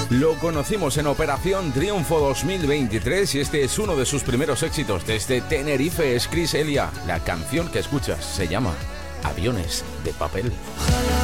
Lo conocimos en Operación Triunfo 2023 y este es uno de sus primeros éxitos desde Tenerife. Es Chris Elia. La canción que escuchas se llama Aviones de Papel. Ojalá